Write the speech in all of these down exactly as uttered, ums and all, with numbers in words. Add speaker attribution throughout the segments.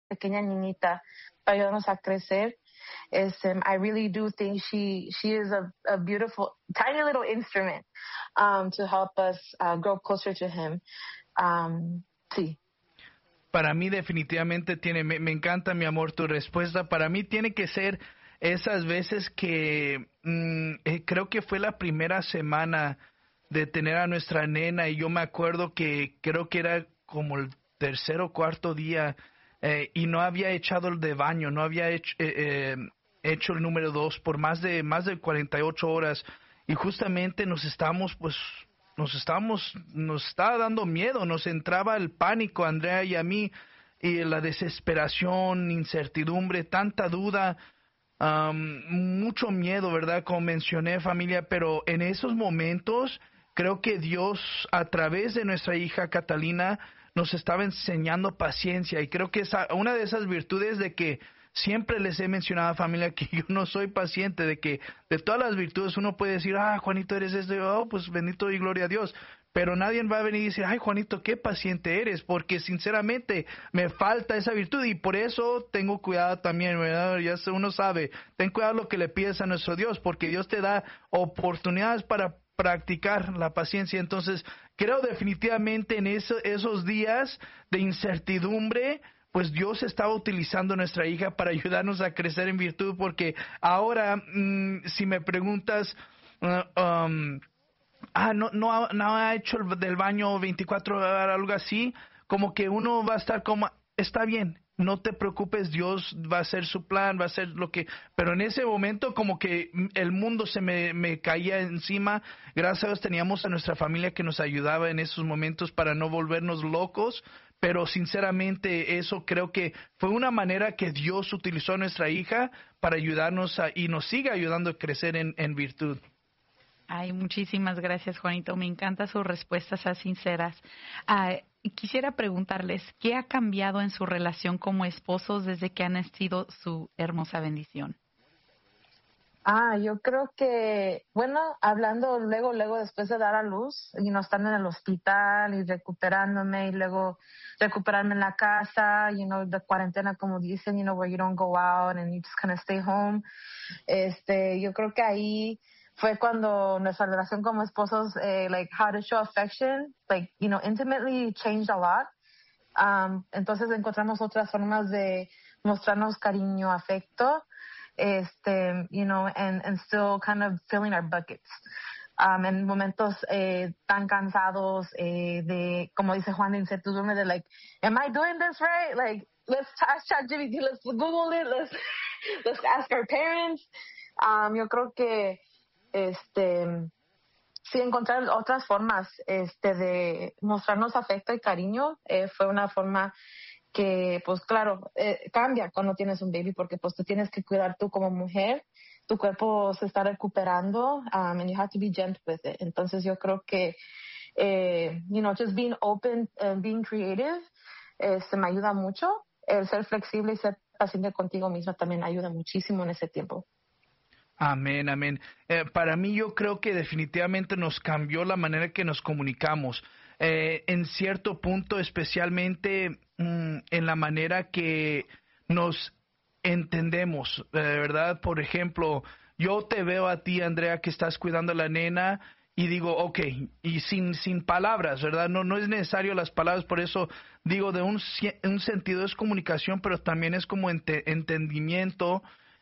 Speaker 1: pequeña niñita para ayudarnos a crecer. Is, um, I really do think she she is a, a beautiful, tiny little instrument um, to help us uh, grow closer to Him. Um, sí.
Speaker 2: Para mí definitivamente tiene, me, me encanta, mi amor, tu respuesta. Para mí tiene que ser esas veces que mmm, eh, creo que fue la primera semana de tener a nuestra nena y yo me acuerdo que creo que era como el tercer o cuarto día eh, y no había echado el de baño, no había hecho, eh, eh, hecho el número dos por más de más de cuarenta y ocho horas y justamente nos estábamos pues nos estábamos nos estaba dando miedo, nos entraba el pánico a Andrea y a mí y la desesperación, incertidumbre, tanta duda. Um, mucho miedo, ¿verdad? Como mencioné, familia, pero en esos momentos creo que Dios, a través de nuestra hija Catalina, nos estaba enseñando paciencia y creo que esa, una de esas virtudes de que siempre les he mencionado, familia, que yo no soy paciente, de que de todas las virtudes uno puede decir, ah, Juanito, eres esto, y, oh, pues bendito y gloria a Dios. Pero nadie va a venir y decir, ay, Juanito, qué paciente eres, porque sinceramente me falta esa virtud y por eso tengo cuidado también, ¿verdad? Ya uno sabe, ten cuidado lo que le pides a nuestro Dios, porque Dios te da oportunidades para practicar la paciencia. Entonces, creo definitivamente en eso, esos días de incertidumbre, pues Dios estaba utilizando a nuestra hija para ayudarnos a crecer en virtud, porque ahora, mmm, si me preguntas, uh, um, ah, no, no, ha, no ha hecho el del baño veinticuatro horas, algo así, como que uno va a estar como, está bien, no te preocupes, Dios va a hacer su plan, va a hacer lo que, pero en ese momento como que el mundo se me, me caía encima. Gracias a Dios teníamos a nuestra familia que nos ayudaba en esos momentos para no volvernos locos, pero sinceramente eso creo que fue una manera que Dios utilizó a nuestra hija para ayudarnos a, y nos sigue ayudando a crecer en, en virtud.
Speaker 3: Ay, muchísimas gracias, Juanito. Me encantan sus respuestas así sinceras. Uh, quisiera preguntarles, ¿qué ha cambiado en su relación como esposos desde que ha nacido su hermosa bendición?
Speaker 1: Ah, yo creo que, bueno, hablando luego, luego después de dar a luz, y no estar en el hospital y recuperándome y luego recuperarme en la casa, you know, de cuarentena, como dicen, you know, where you don't go out and you just kind of stay home. Este, yo creo que ahí fue cuando nuestra relación como esposos, eh, like how to show affection, like, you know, intimately changed a lot. Um, entonces encontramos otras formas de mostrarnos cariño, afecto, este, you know, and, and still kind of filling our buckets. Um, en momentos eh, tan cansados eh, de, como dice Juan, de incertidumbre de like, am I doing this right? Like, let's ask ChatGPT, let's Google it, let's, let's ask our parents. Um, yo creo que este sí encontrar otras formas este de mostrarnos afecto y cariño eh, fue una forma que pues claro eh, cambia cuando tienes un baby porque pues tú tienes que cuidar tú como mujer, tu cuerpo se está recuperando um, and you have to be gentle with it. Entonces yo creo que eh, you know, just being open and being creative eh, se me ayuda mucho. El ser flexible y ser paciente contigo misma también ayuda muchísimo en ese tiempo.
Speaker 2: Amén, amén. Eh, para mí yo creo que definitivamente nos cambió la manera que nos comunicamos. Eh, en cierto punto, especialmente mmm, en la manera que nos entendemos, eh, ¿verdad? Por ejemplo, yo te veo a ti, Andrea, que estás cuidando a la nena y digo, ok, y sin sin palabras, ¿verdad? No no es necesario las palabras, por eso digo, de un, un sentido es comunicación, pero también es como ente, entendimiento,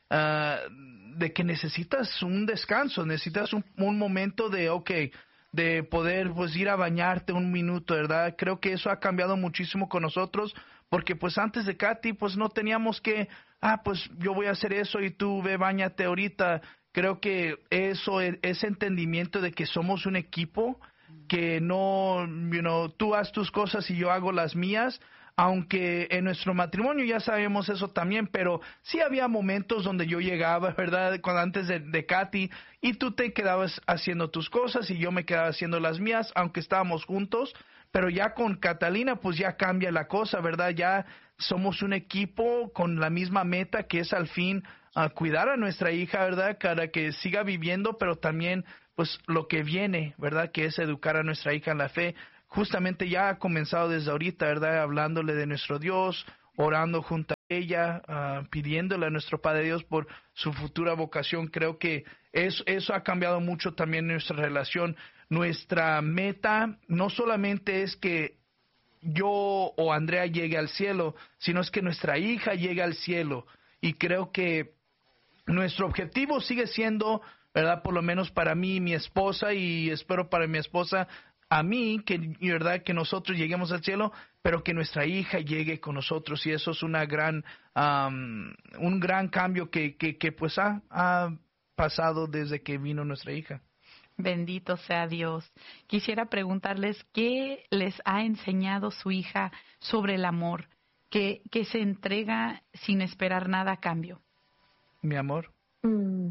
Speaker 2: Uh, de que necesitas un descanso, necesitas un, un momento de, ok, de poder pues ir a bañarte un minuto, ¿verdad? Creo que eso ha cambiado muchísimo con nosotros, porque pues antes de Katy pues no teníamos que, ah, pues yo voy a hacer eso y tú ve, bañate ahorita. Creo que eso, ese entendimiento de que somos un equipo, que no, you know, tú haz tus cosas y yo hago las mías, aunque en nuestro matrimonio ya sabemos eso también, pero sí había momentos donde yo llegaba, ¿verdad? Cuando antes de, de Katy, y tú te quedabas haciendo tus cosas y yo me quedaba haciendo las mías, aunque estábamos juntos, pero ya con Catalina pues ya cambia la cosa, ¿verdad? Ya somos un equipo con la misma meta que es al fin uh, cuidar a nuestra hija, ¿verdad? Para que siga viviendo, pero también pues lo que viene, ¿verdad? Que es educar a nuestra hija en la fe. Justamente ya ha comenzado desde ahorita, ¿verdad? Hablándole de nuestro Dios, orando junto ella uh, pidiéndole a nuestro Padre Dios por su futura vocación. Creo que eso, eso ha cambiado mucho también nuestra relación. Nuestra meta no solamente es que yo o Andrea llegue al cielo, sino es que nuestra hija llegue al cielo. Y creo que nuestro objetivo sigue siendo, ¿verdad? Por lo menos para mí y mi esposa, y espero para mi esposa, a mí, que, ¿verdad? Que nosotros lleguemos al cielo, pero que nuestra hija llegue con nosotros. Y eso es una gran, um, un gran cambio que, que, que pues ha, ha pasado desde que vino nuestra hija.
Speaker 3: Bendito sea Dios. Quisiera preguntarles qué les ha enseñado su hija sobre el amor, que, que se entrega sin esperar nada a cambio.
Speaker 2: Mi amor.
Speaker 1: Mm,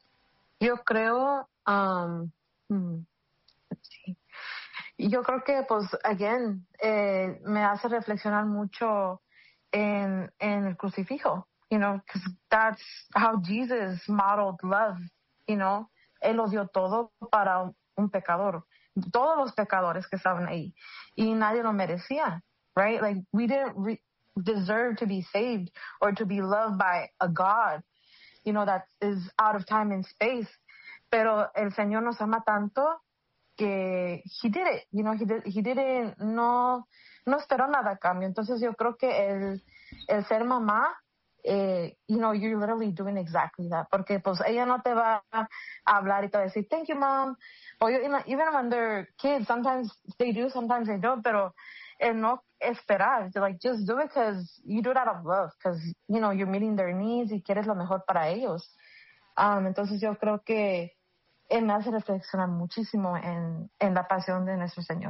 Speaker 1: yo creo, um, mm, sí. Yo creo que, pues, again, eh, me hace reflexionar mucho en, en el crucifijo, you know, because that's how Jesus modeled love, you know. Él lo dio todo para un, un pecador, todos los pecadores que estaban ahí, y nadie lo merecía, right? Like, we didn't re- deserve to be saved or to be loved by a God, you know, that is out of time and space. Pero el Señor nos ama tanto que he did it, you know, he did, he didn't, no, no esperó nada a cambio. Entonces yo creo que el, el ser mamá, eh, you know, you're literally doing exactly that, porque pues ella no te va a hablar y te va a decir, thank you, mom, or you know, even when they're kids, sometimes they do, sometimes they don't, pero el no esperar, like, just do it because you do it out of love, because, you know, you're meeting their needs y quieres lo mejor para ellos. Um, entonces yo creo que él me hace reflexionar muchísimo en, en la pasión de nuestro Señor.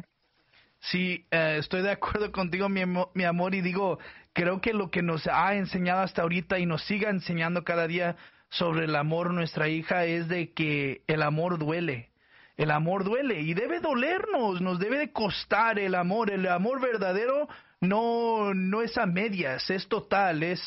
Speaker 2: Sí, eh, estoy de acuerdo contigo, mi, mi amor, y digo, creo que lo que nos ha enseñado hasta ahorita y nos siga enseñando cada día sobre el amor nuestra hija es de que el amor duele. El amor duele y debe dolernos, nos debe de costar el amor. El amor verdadero no, no es a medias, es total, es...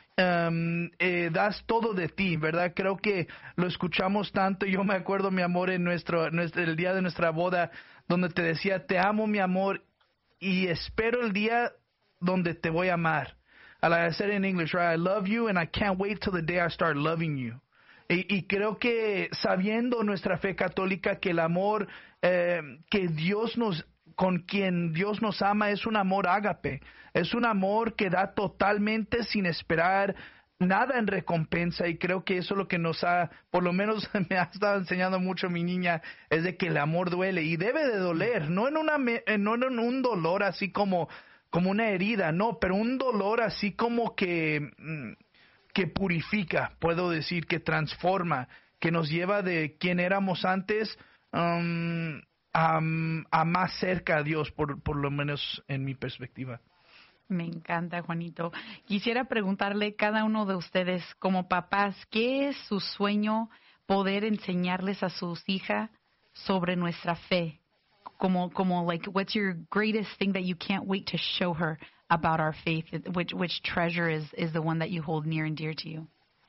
Speaker 2: Um, eh, das todo de ti, ¿verdad? Creo que lo escuchamos tanto. Yo me acuerdo, mi amor, en nuestro, nuestro el día de nuestra boda, donde te decía, te amo, mi amor, y espero el día donde te voy a amar. Like I said in English, right? I love you and I can't wait till the day I start loving you. Y, y creo que sabiendo nuestra fe católica que el amor eh, que Dios nos con quien Dios nos ama es un amor ágape, es un amor que da totalmente sin esperar nada en recompensa, y creo que eso es lo que nos ha, por lo menos me ha estado enseñando mucho mi niña, es de que el amor duele y debe de doler, no en una no en un dolor así como como una herida, no, pero un dolor así como que que purifica, puedo decir, que transforma, que nos lleva de quien éramos antes um, A, a más cerca a Dios, por, por lo menos en mi perspectiva.
Speaker 3: Me encanta, Juanito. Quisiera preguntarle cada uno de ustedes, como papás, ¿qué es su sueño poder enseñarles a sus hijas sobre nuestra fe? Como, como, like, what's your greatest thing that you can't wait to show her about our faith? Which, which treasure is, is the one that you hold near and dear to you?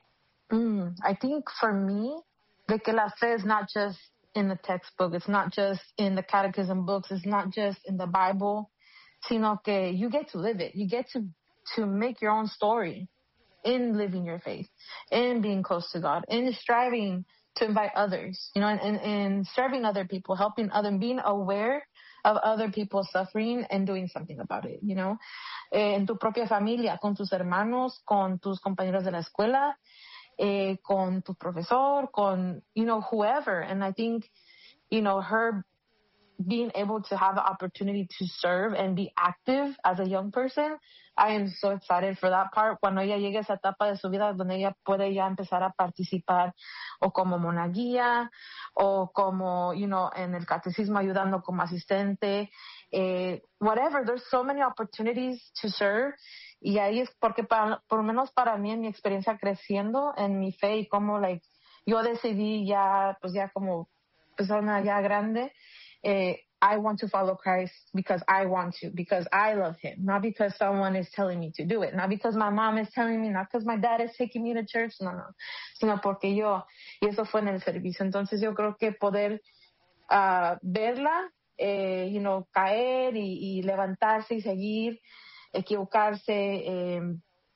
Speaker 1: Mm, I think for me, de que la fe is not just in the textbook, it's not just in the catechism books, it's not just in the Bible, sino que you get to live it. You get to, to make your own story in living your faith, in being close to God, in striving to invite others, you know, and, and, and serving other people, helping other, being aware of other people's suffering and doing something about it, you know, eh, en tu propia familia, con tus hermanos, con tus compañeros de la escuela, Eh, con tu profesor, con, you know, whoever. And I think, you know, her being able to have the opportunity to serve and be active as a young person, I am so excited for that part. Cuando ella llegue a esa etapa de su vida donde ella puede ya empezar a participar o como monaguía o como, you know, en el catecismo ayudando como asistente, eh, whatever. There's so many opportunities to serve. Y ahí es porque para, por lo menos para mí en mi experiencia creciendo en mi fe y como, like, yo decidí ya, pues ya como persona ya grande, eh, I want to follow Christ because I want to, because I love him, not because someone is telling me to do it, not because my mom is telling me, not because my dad is taking me to church, no, no, sino porque yo, y eso fue en el servicio. Entonces yo creo que poder uh, verla, eh, you know, caer y, y levantarse y seguir, equivocarse, eh,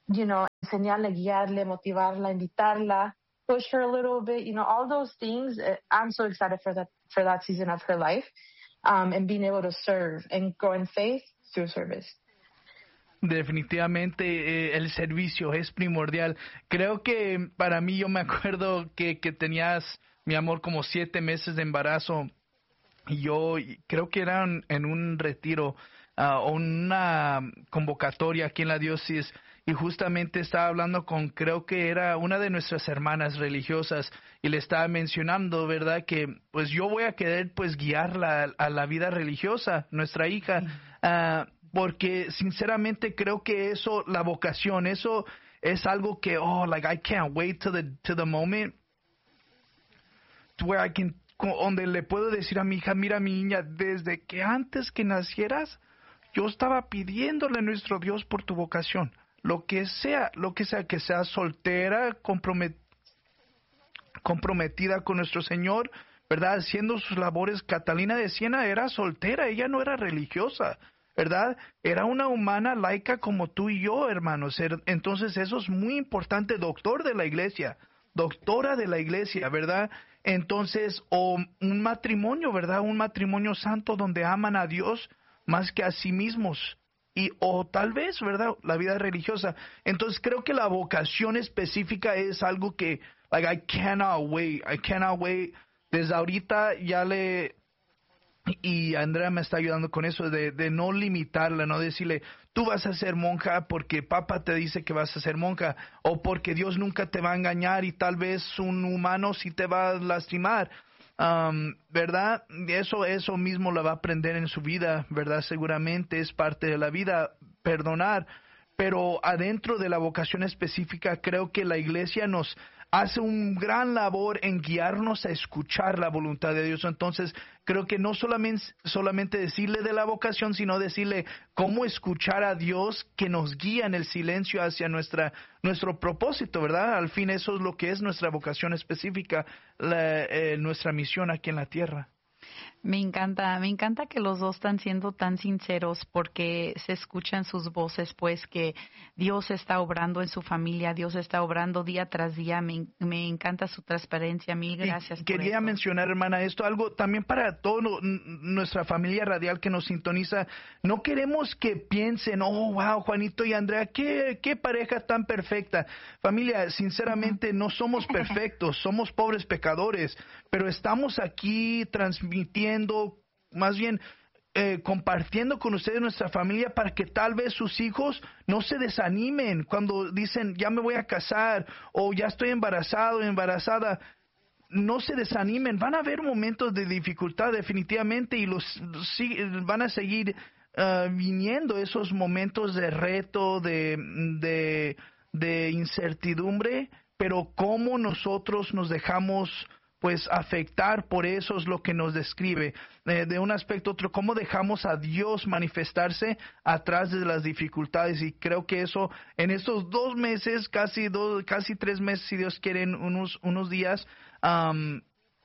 Speaker 1: you know, enseñarle, guiarle, motivarla, invitarla, push her a little bit, you know, all those things. I'm so excited for that, for that season of her life, um, and being able to serve and grow in faith through service.
Speaker 2: Definitivamente eh, el servicio es primordial. Creo que para mí, yo me acuerdo que, que tenías, mi amor, como siete meses de embarazo, y yo creo que era en, en un retiro uh, o una convocatoria aquí en la diócesis, y justamente estaba hablando con, creo que era una de nuestras hermanas religiosas, y le estaba mencionando, ¿verdad?, que pues yo voy a querer pues guiarla a, a la vida religiosa, nuestra hija, uh, porque sinceramente creo que eso, la vocación, eso es algo que, oh, like I can't wait to the, to the moment to where I can, donde le puedo decir a mi hija, mira mi niña, desde que antes que nacieras, yo estaba pidiéndole a nuestro Dios por tu vocación, lo que sea, lo que sea, que sea soltera, compromet, comprometida con nuestro Señor, ¿verdad?, haciendo sus labores. Catalina de Siena era soltera, ella no era religiosa, ¿verdad? Era una humana laica como tú y yo, hermanos. Entonces eso es muy importante, doctor de la iglesia, doctora de la iglesia, ¿verdad? Entonces, o un matrimonio, ¿verdad? Un matrimonio santo donde aman a Dios más que a sí mismos. Y, o tal vez, ¿verdad?, la vida religiosa. Entonces creo que la vocación específica es algo que, like, I cannot wait, I cannot wait. Desde ahorita ya le... Y Andrea me está ayudando con eso, de, de no limitarla, no decirle, tú vas a ser monja porque papá te dice que vas a ser monja, o porque Dios nunca te va a engañar y tal vez un humano sí te va a lastimar, um, ¿verdad? Eso, eso mismo la va a aprender en su vida, ¿verdad? Seguramente es parte de la vida, perdonar, pero adentro de la vocación específica creo que la iglesia nos hace un gran labor en guiarnos a escuchar la voluntad de Dios. Entonces, creo que no solamente, solamente decirle de la vocación, sino decirle cómo escuchar a Dios que nos guía en el silencio hacia nuestra nuestro propósito, ¿verdad? Al fin eso es lo que es nuestra vocación específica, la, eh, nuestra misión aquí en la tierra.
Speaker 3: Me encanta, me encanta que los dos están siendo tan sinceros porque se escuchan sus voces, pues que Dios está obrando en su familia, Dios está obrando día tras día. Me, me encanta su transparencia. Mil gracias.
Speaker 2: Y quería
Speaker 3: por eso.
Speaker 2: mencionar, hermana, esto algo también para toda nuestra familia radial que nos sintoniza. No queremos que piensen, oh, wow, Juanito y Andrea, qué, qué pareja tan perfecta. Familia, sinceramente no somos perfectos, somos pobres pecadores, pero estamos aquí transmitiendo, más bien eh, compartiendo con ustedes nuestra familia para que tal vez sus hijos no se desanimen cuando dicen ya me voy a casar o ya estoy embarazado o embarazada. No se desanimen, van a haber momentos de dificultad definitivamente y los, los van a seguir uh, viniendo esos momentos de reto, de, de, de incertidumbre, pero cómo nosotros nos dejamos pues afectar por eso es lo que nos describe. Eh, de un aspecto a otro, cómo dejamos a Dios manifestarse atrás de las dificultades. Y creo que eso, en estos dos meses, casi dos, casi tres meses, si Dios quiere, en unos, unos días, um,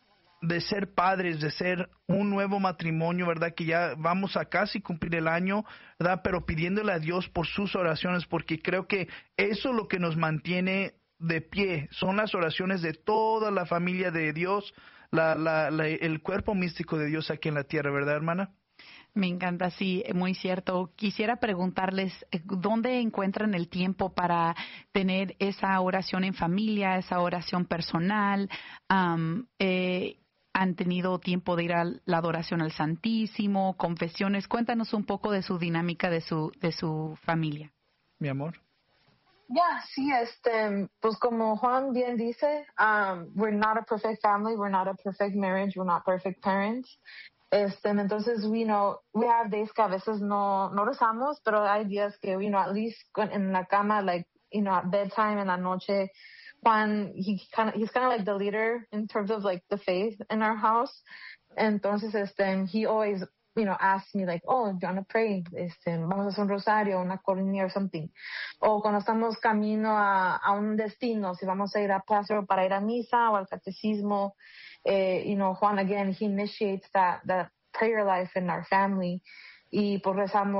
Speaker 2: de ser padres, de ser un nuevo matrimonio, ¿verdad? Que ya vamos a casi cumplir el año, ¿verdad? Pero pidiéndole a Dios por sus oraciones, porque creo que eso es lo que nos mantiene de pie, son las oraciones de toda la familia de Dios, la, la, la, el cuerpo místico de Dios aquí en la tierra, ¿verdad, hermana?
Speaker 3: Me encanta, sí, muy cierto. Quisiera preguntarles, ¿dónde encuentran el tiempo para tener esa oración en familia, esa oración personal? Um, eh, ¿Han tenido tiempo de ir a la adoración al Santísimo, confesiones? Cuéntanos un poco de su dinámica, de su, de su familia.
Speaker 2: Mi amor.
Speaker 1: Ya, yeah, sí, este, pues como Juan bien dice, um, we're not a perfect family, we're not a perfect marriage, we're not perfect parents. Este, entonces, we know, we have days que a veces no, no rezamos, pero hay días que, you know, at least en la cama, like, you know, at bedtime en la noche, Juan, he kind of, he's kind of like the leader in terms of like the faith in our house. Entonces, este, he always, you know, asks me like, oh, do you want to pray? Este, vamos a hacer un rosario, una coronilla or something. O cuando estamos camino a, a un destino, si vamos a ir a Paso para ir a misa o al catecismo, eh, you know, Juan, again, he initiates that, that prayer life in our family. Y pues rezamos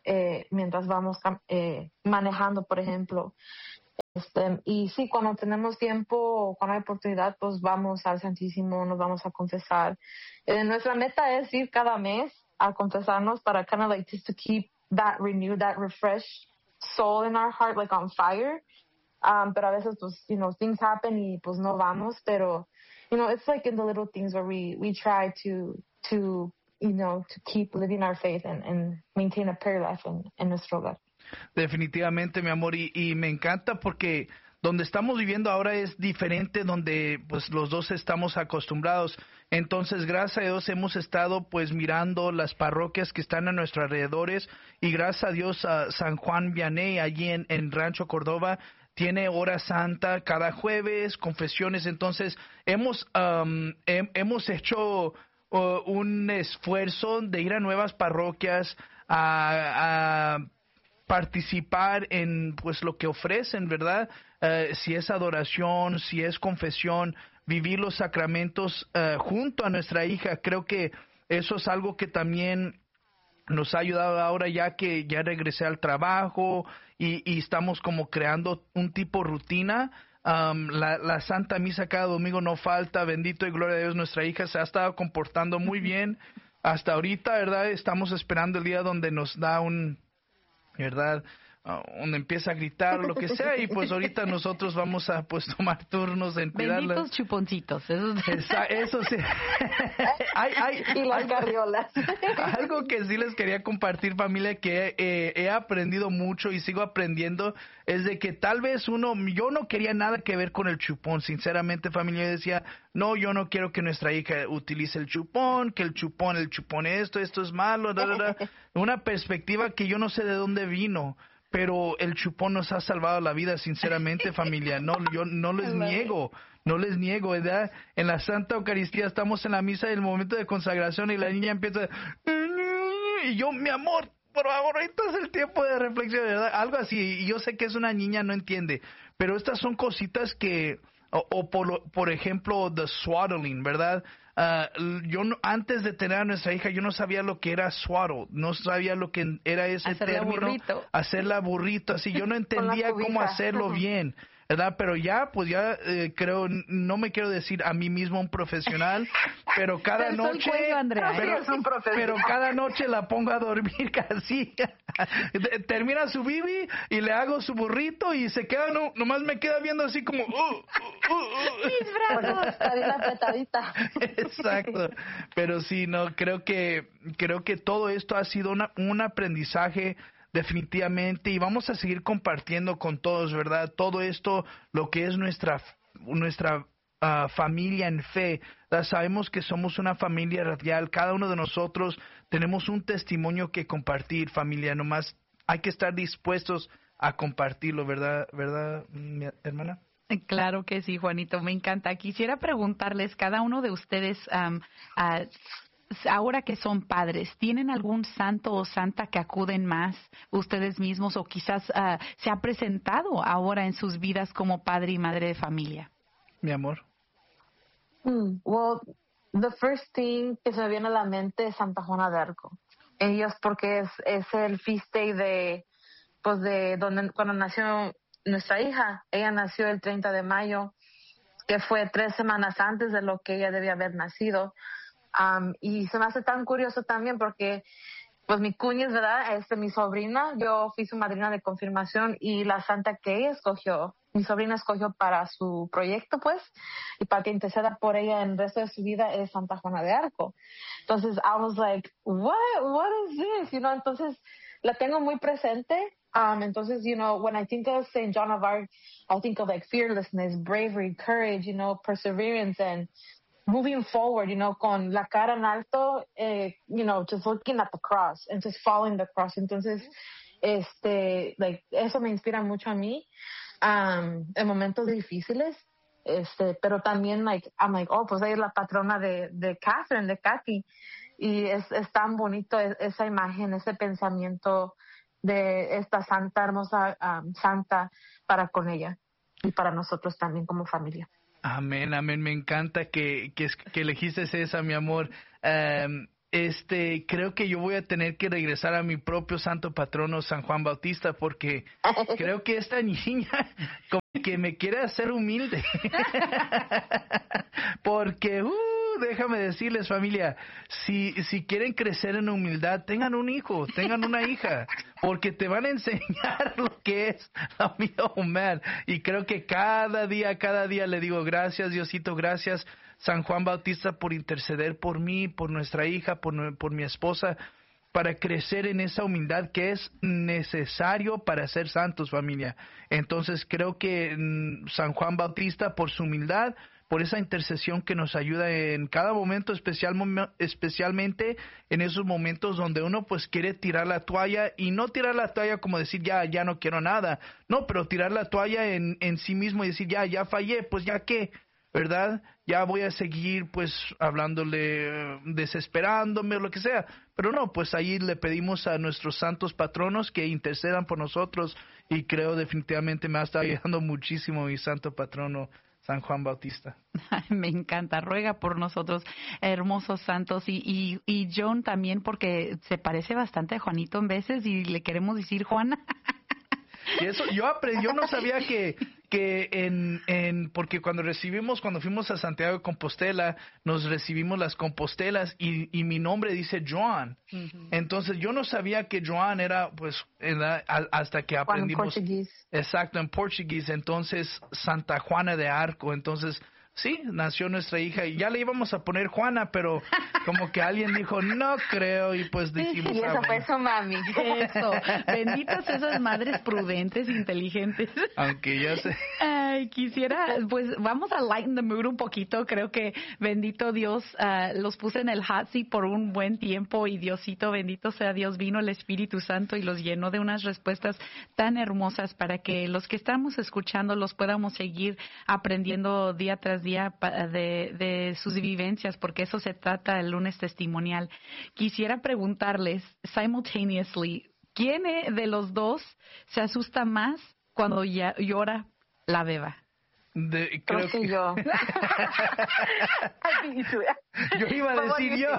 Speaker 1: eh, mientras vamos eh, manejando, por ejemplo. Este, y sí, cuando tenemos tiempo, cuando hay oportunidad, pues vamos al Santísimo, nos vamos a confesar. Eh, nuestra meta es ir cada mes a confesarnos para kind of like just to keep that renewed, that refreshed soul in our heart, like on fire. Um, pero a veces, pues, you know, things happen y pues no vamos, pero, you know, it's like in the little things where we, we try to, to, you know, to keep living our faith and, and maintain a prayer life en, en nuestro hogar.
Speaker 2: Definitivamente, mi amor, y, y me encanta porque donde estamos viviendo ahora es diferente, donde pues los dos estamos acostumbrados. Entonces, gracias a Dios hemos estado pues mirando las parroquias que están a nuestros alrededores y gracias a Dios a San Juan Vianney allí en, en Rancho Córdoba tiene hora santa cada jueves, confesiones. Entonces, hemos um, he, hemos hecho uh, un esfuerzo de ir a nuevas parroquias a, a participar en pues lo que ofrecen, ¿verdad? Uh, si es adoración, si es confesión, vivir los sacramentos uh, junto a nuestra hija. Creo que eso es algo que también nos ha ayudado ahora ya que ya regresé al trabajo y, y estamos como creando un tipo rutina. Um, la, la Santa Misa cada domingo no falta, bendito y gloria a Dios, nuestra hija se ha estado comportando muy bien hasta ahorita, ¿verdad? Estamos esperando el día donde nos da un, ¿verdad? Uh, donde empieza a gritar o lo que sea y pues ahorita nosotros vamos a pues tomar turnos en cuidarla.
Speaker 3: Benditos chuponcitos, eso,
Speaker 2: Esa, eso sí. hay, hay,
Speaker 1: y las
Speaker 2: algo,
Speaker 1: carriolas.
Speaker 2: Algo que sí les quería compartir, familia, que eh, he aprendido mucho y sigo aprendiendo, es de que tal vez uno, yo no quería nada que ver con el chupón, sinceramente, familia, yo decía, no, yo no quiero que nuestra hija utilice el chupón, que el chupón, el chupón esto, esto es malo, da, da, da. Una perspectiva que yo no sé de dónde vino. Pero el chupón nos ha salvado la vida, sinceramente, familia. No, yo no les niego, no les niego, ¿verdad? En la Santa Eucaristía estamos en la misa y el momento de consagración y la niña empieza... Y yo, mi amor, por favor, ahorita es el tiempo de reflexión, ¿verdad? Algo así. Y yo sé que es una niña, no entiende. Pero estas son cositas que... O, o por, por ejemplo, the swaddling, ¿verdad? Uh, yo no, antes de tener a nuestra hija, yo no sabía lo que era swaddle, no sabía lo que era ese
Speaker 3: hacerla
Speaker 2: término,
Speaker 3: burrito.
Speaker 2: hacerla burrito, así yo no entendía cómo hacerlo bien, ¿verdad? Pero ya, pues ya eh, creo, no me quiero decir a mí mismo un profesional, pero cada
Speaker 3: pero
Speaker 2: noche,
Speaker 3: cuello, Andrea,
Speaker 2: pero,
Speaker 1: es un
Speaker 2: pero cada noche la pongo a dormir casi, termina su bibi y le hago su burrito y se queda, no, nomás me queda viendo así como, uh, uh, uh, uh.
Speaker 3: mis brazos,
Speaker 1: está bien apretadita.
Speaker 2: Exacto, pero sí, no, creo que, creo que todo esto ha sido una, un aprendizaje definitivamente y vamos a seguir compartiendo con todos, ¿verdad? Todo esto, lo que es nuestra nuestra uh, familia en fe. ¿Verdad? Sabemos que somos una familia radial, cada uno de nosotros tenemos un testimonio que compartir, familia, nomás hay que estar dispuestos a compartirlo, ¿verdad? ¿Verdad, mi hermana?
Speaker 3: Claro que sí, Juanito, me encanta. Quisiera preguntarles, cada uno de ustedes, um, uh, ahora que son padres, ¿tienen algún santo o santa que acuden más ustedes mismos o quizás uh, se ha presentado ahora en sus vidas como padre y madre de familia?
Speaker 2: Mi amor.
Speaker 1: Mm, well, the first thing que se me viene a la mente es Santa Juana de Arco. Ellos porque es, es el feast day de, pues de donde cuando nació nuestra hija. Ella nació el treinta de mayo, que fue tres semanas antes de lo que ella debía haber nacido. Um, y se me hace tan curioso también porque, pues mi cuña, ¿verdad? Este, mi sobrina, yo fui su madrina de confirmación y la santa que ella escogió, mi sobrina escogió para su proyecto, pues, y para que interceda por ella en el resto de su vida es Santa Juana de Arco. Entonces, I was like, what, what is this? You know, entonces, la tengo muy presente. Um, entonces, you know, when I think of Saint Joan of Arc, I think of like fearlessness, bravery, courage, you know, perseverance and moving forward, you know, con la cara en alto, eh, you know, just looking at the cross and just following the cross. Entonces, este, like, eso me inspira mucho a mí, um, en momentos difíciles. Este, pero también, like, I'm like, oh, pues ella es la patrona de, de Catherine, de Kathy. Y es, es tan bonito esa imagen, ese pensamiento de esta santa, hermosa um, santa para con ella y para nosotros también como familia.
Speaker 2: Amén, amén. Me encanta que, que, que elegiste esa, mi amor. Um, este, creo que yo voy a tener que regresar a mi propio santo patrono, San Juan Bautista, porque creo que esta niña como que me quiere hacer humilde. Porque, uh, déjame decirles, familia, si, si quieren crecer en humildad, tengan un hijo, tengan una hija, porque te van a enseñar lo que es la vida humana. Y creo que cada día, cada día le digo, gracias, Diosito, gracias, San Juan Bautista, por interceder por mí, por nuestra hija, por, por mi esposa, para crecer en esa humildad que es necesario para ser santos, familia. Entonces creo que mm, San Juan Bautista, por su humildad, por esa intercesión que nos ayuda en cada momento, especial, especialmente en esos momentos donde uno pues quiere tirar la toalla, y no tirar la toalla como decir ya, ya no quiero nada, no, pero tirar la toalla en, en sí mismo y decir ya, ya fallé, pues ya qué, ¿verdad? Ya voy a seguir pues hablándole, desesperándome o lo que sea. Pero no, pues ahí le pedimos a nuestros santos patronos que intercedan por nosotros, y creo definitivamente me ha estado ayudando muchísimo mi santo patrono, San Juan Bautista.
Speaker 3: Me encanta, ruega por nosotros, hermosos santos, y, y, y John también, porque se parece bastante a Juanito en veces y le queremos decir Juana.
Speaker 2: Y eso, yo aprendí, yo no sabía que, que en, en, porque cuando recibimos, cuando fuimos a Santiago de Compostela, nos recibimos las Compostelas y, y mi nombre dice Joan. Uh-huh. Entonces yo no sabía que Joan era, pues, era, hasta que aprendimos.
Speaker 1: En portugués.
Speaker 2: Exacto, en portugués. Entonces, Santa Juana de Arco. Entonces, sí, nació nuestra hija y ya le íbamos a poner Juana, pero como que alguien dijo, no creo, y pues decimos...
Speaker 1: Y eso
Speaker 2: ah,
Speaker 1: fue su mami.
Speaker 3: Eso, benditas esas madres prudentes, inteligentes.
Speaker 2: Aunque ya sé.
Speaker 3: Ay, quisiera, pues vamos a lighten the mood un poquito. Creo que bendito Dios, uh, los puse en el hot seat por un buen tiempo, y Diosito, bendito sea Dios, vino el Espíritu Santo y los llenó de unas respuestas tan hermosas para que los que estamos escuchando los podamos seguir aprendiendo día tras día de, de sus vivencias, porque eso se trata el lunes testimonial. Quisiera preguntarles simultaneously, ¿quién de los dos se asusta más cuando ya llora la beba?
Speaker 2: De, creo,
Speaker 1: creo que, que yo.
Speaker 2: Yo iba a decir yo.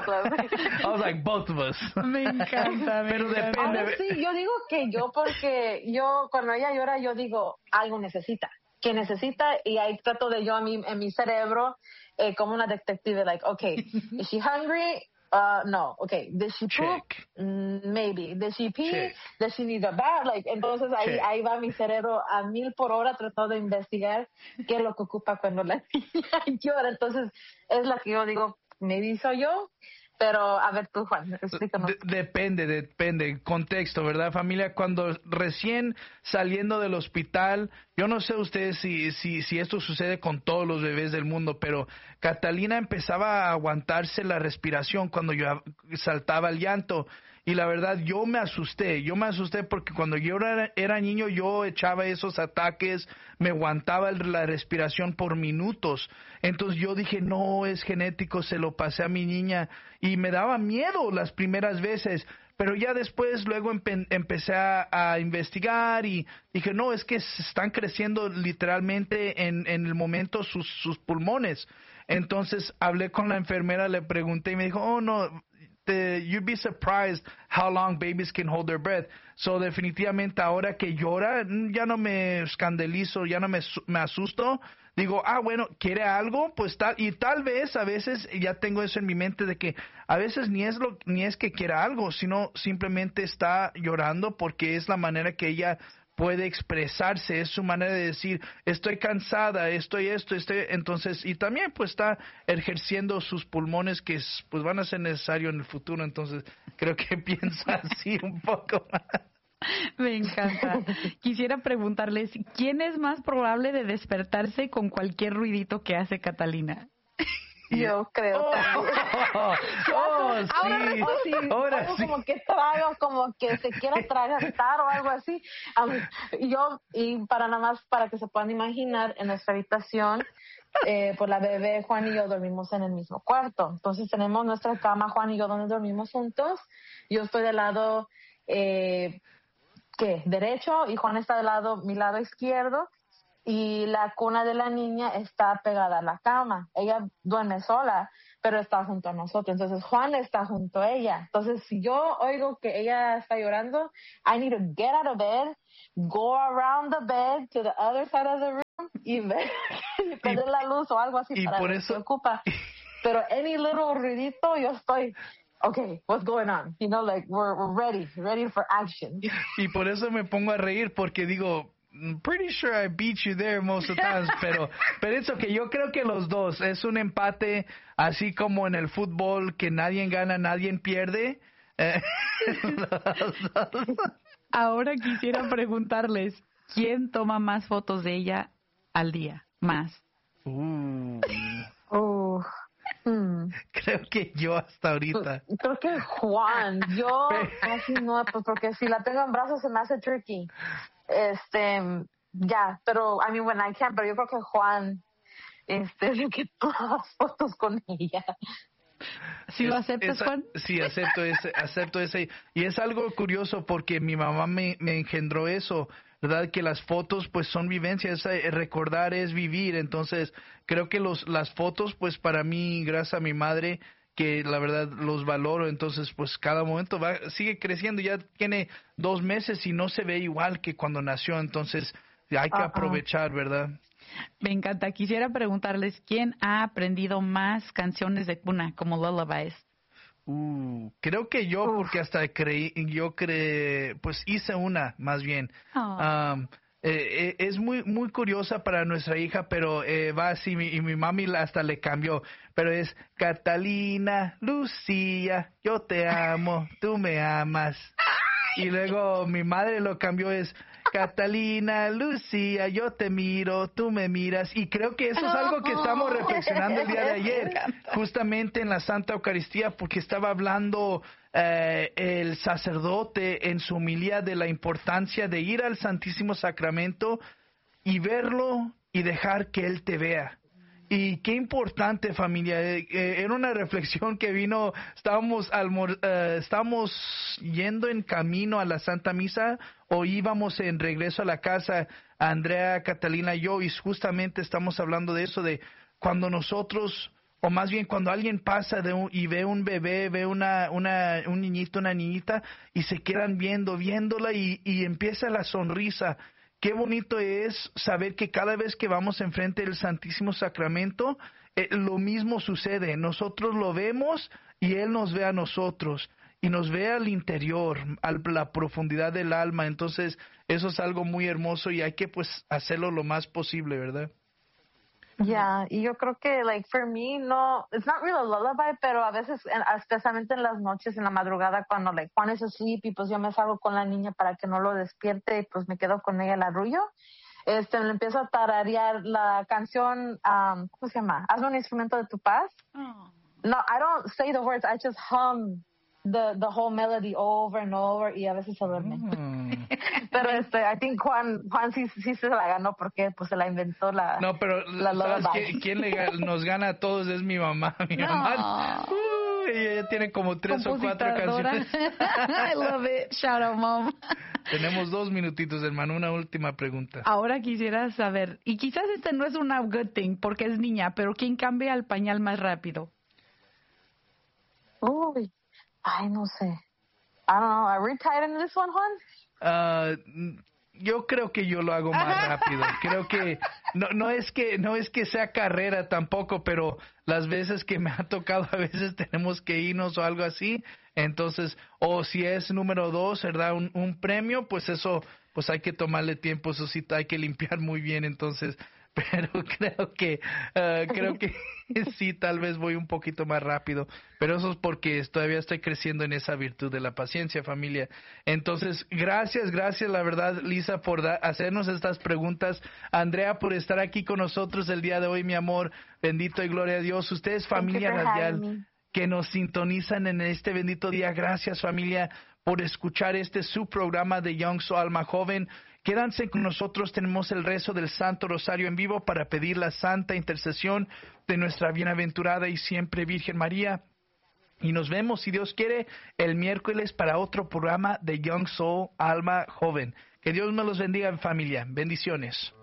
Speaker 2: I was like, both of us.
Speaker 3: Me encanta, me
Speaker 2: Pero
Speaker 3: encanta.
Speaker 2: depende.
Speaker 1: Ahora sí, yo digo que yo, porque yo, cuando ella llora, yo digo, algo necesita. Que necesita, y ahí trato de yo a mí, en mi cerebro, eh, como una detective, like, okay, is she hungry? Uh, no. Okay, did she poop? Mm, maybe. Did she pee?
Speaker 2: Check.
Speaker 1: Does she need a bath? Like, entonces ahí, ahí va mi cerebro a mil por hora tratando de investigar qué es lo que ocupa cuando la niña llora. Entonces, es la que yo digo, maybe soy yo. Pero, a ver tú, Juan, explícanos.
Speaker 2: De- depende, depende, contexto, ¿verdad, familia? Cuando recién saliendo del hospital, yo no sé ustedes si, si, si esto sucede con todos los bebés del mundo, pero Catalina empezaba a aguantarse la respiración cuando yo saltaba el llanto. Y la verdad, yo me asusté, yo me asusté porque cuando yo era, era niño, yo echaba esos ataques, me aguantaba la respiración por minutos. Entonces yo dije, no, es genético, se lo pasé a mi niña. Y me daba miedo las primeras veces. Pero ya después, luego empe- empecé a, a investigar y dije, no, es que se están creciendo literalmente en, en el momento sus, sus pulmones. Entonces hablé con la enfermera, le pregunté y me dijo, oh, no, The, you'd be surprised how long babies can hold their breath. So definitivamente ahora que llora, ya no me escandalizo, ya no me, me asusto. Digo, ah, bueno, ¿quiere algo? Pues tal, y tal vez a veces ya tengo eso en mi mente de que a veces ni es lo, ni es que quiera algo, sino simplemente está llorando porque es la manera que ella puede expresarse, es su manera de decir, estoy cansada, estoy esto, estoy, entonces, y también pues está ejerciendo sus pulmones que pues van a ser necesarios en el futuro, entonces creo que piensa así un poco más.
Speaker 3: Me encanta. Quisiera preguntarles, ¿quién es más probable de despertarse con cualquier ruidito que hace Catalina?
Speaker 1: Yo creo
Speaker 2: oh,
Speaker 1: también.
Speaker 2: Oh, oh, sí.
Speaker 1: Ahora, o si,
Speaker 2: Ahora
Speaker 1: algo
Speaker 2: sí.
Speaker 1: como que traga, como que se quiera tragar o algo así. Um, yo, y para nada más, para que se puedan imaginar, en nuestra habitación, eh, pues la bebé, Juan y yo dormimos en el mismo cuarto. Entonces tenemos nuestra cama, Juan y yo, donde dormimos juntos. Yo estoy del lado, eh, ¿qué? Derecho, y Juan está del lado, mi lado izquierdo. y la cuna de la niña está pegada a la cama. Ella duerme sola, pero está junto a nosotros. Entonces Juan está junto a ella. Entonces si yo oigo que ella está llorando, I need to get out of bed, go around the bed to the other side of the room y ver y prender la luz o algo así para
Speaker 2: por
Speaker 1: ver
Speaker 2: eso...
Speaker 1: si ocupa. Pero any little ruidito, yo estoy, okay, what's going on? You know, like we're we're ready, ready for action.
Speaker 2: Y por eso me pongo a reír porque digo, pretty sure I beat you there most of the times, pero, pero eso que yo creo que los dos, es un empate, así como en el fútbol, que nadie gana, nadie pierde.
Speaker 3: Ahora quisiera preguntarles, ¿quién toma más fotos de ella al día? Más.
Speaker 2: Uh.
Speaker 1: Oh, hmm.
Speaker 2: Creo que yo hasta ahorita.
Speaker 1: Creo que Juan, yo casi no, pues porque si la tengo en brazos se me hace tricky. Este, ya, pero, I mean, when I can, pero yo creo que Juan, este, es el que toma las fotos con ella.
Speaker 3: ¿Sí lo aceptas,
Speaker 2: esa,
Speaker 3: Juan?
Speaker 2: Sí, acepto ese, acepto ese. Y es algo curioso porque mi mamá me, me engendró eso, ¿verdad? Que las fotos, pues, son vivencias, recordar es vivir. Entonces, creo que los las fotos, pues, para mí, gracias a mi madre, que la verdad los valoro, entonces pues cada momento va sigue creciendo, ya tiene dos meses y no se ve igual que cuando nació, entonces hay que uh-uh. aprovechar, ¿verdad?
Speaker 3: Me encanta. Quisiera preguntarles, ¿quién ha aprendido más canciones de cuna como lullabies?
Speaker 2: Uh, creo que yo, Uf. porque hasta creí, yo creé, pues hice una más bien.
Speaker 3: Oh.
Speaker 2: Um, Eh, eh, es muy muy curiosa para nuestra hija, pero eh, va así, mi, y mi mami hasta le cambió, pero es Catalina, Lucía, yo te amo, tú me amas. Y luego mi madre lo cambió, es Catalina, Lucía, yo te miro, tú me miras. Y creo que eso es algo que estamos reflexionando el día de ayer, justamente en la Santa Eucaristía, porque estaba hablando eh, el sacerdote en su homilía de la importancia de ir al Santísimo Sacramento y verlo y dejar que Él te vea. Y qué importante, familia. Eh, eh, era una reflexión que vino, estábamos, almor, eh, estábamos yendo en camino a la Santa Misa o íbamos en regreso a la casa, Andrea, Catalina y yo, y justamente estamos hablando de eso, de cuando nosotros, o más bien cuando alguien pasa de un, y ve un bebé, ve una, una, un niñito, una niñita, y se quedan viendo, viéndola y, y empieza la sonrisa. Qué bonito es saber que cada vez que vamos enfrente del Santísimo Sacramento, eh, lo mismo sucede. Nosotros lo vemos y Él nos ve a nosotros y nos ve al interior, a la profundidad del alma. Entonces, eso es algo muy hermoso y hay que pues hacerlo lo más posible, ¿verdad?
Speaker 1: Ya, yeah, y yo creo que, like, for me, no, it's not really a lullaby, pero a veces, especialmente en las noches, en la madrugada, cuando, like, Juan es asleep y pues yo me salgo con la niña para que no lo despierte y pues me quedo con ella el arrullo, este, le empiezo a tararear la canción, um, ¿cómo se llama? Hazme un instrumento de tu paz.
Speaker 3: Oh.
Speaker 1: No, I don't say the words, I just hum the the whole melody over and over y a veces se duerme. Mm. Pero este, I think Juan Juan sí sí se la ganó porque pues se la inventó la.
Speaker 2: No, pero
Speaker 1: la
Speaker 2: ¿sabes qué, quién le, nos gana a todos? Es mi mamá. Mi
Speaker 3: no.
Speaker 2: mamá. Uh, ella tiene como tres o cuatro canciones.
Speaker 3: I love it. Shout out, mom.
Speaker 2: Tenemos dos minutitos, hermano. Una última pregunta.
Speaker 3: Ahora quisiera saber, y quizás este no es una good thing porque es niña, pero ¿quién cambia el pañal más rápido?
Speaker 1: Uy. Ay, no sé. I don't know. Are we tied in this one, Juan?
Speaker 2: Uh, yo creo que yo lo hago más rápido. Creo que no no es que no es que sea carrera tampoco, pero las veces que me ha tocado a veces tenemos que irnos o algo así, entonces o si es número dos, ¿verdad? Un, un premio, pues eso, pues hay que tomarle tiempo, eso sí hay que limpiar muy bien, entonces. Pero creo que uh, creo que sí, tal vez voy un poquito más rápido, pero eso es porque todavía estoy creciendo en esa virtud de la paciencia, familia. Entonces, gracias, gracias, la verdad, Lisa, por da- hacernos estas preguntas. Andrea, por estar aquí con nosotros el día de hoy, mi amor. Bendito y gloria a Dios. Ustedes, familia radial, que nos sintonizan en este bendito día. Gracias, familia, por escuchar este su programa de Young Soul Alma Joven. Quédanse con nosotros, tenemos el rezo del Santo Rosario en vivo para pedir la santa intercesión de nuestra bienaventurada y siempre Virgen María. Y nos vemos, si Dios quiere, el miércoles para otro programa de Young Soul Alma Joven. Que Dios me los bendiga, familia. Bendiciones.